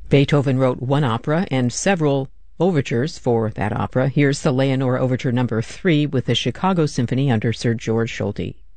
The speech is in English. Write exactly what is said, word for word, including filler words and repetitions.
Beethoven wrote one opera and several overtures for that opera. Here's the Leonore Overture Number Three with the Chicago Symphony under Sir George Solti.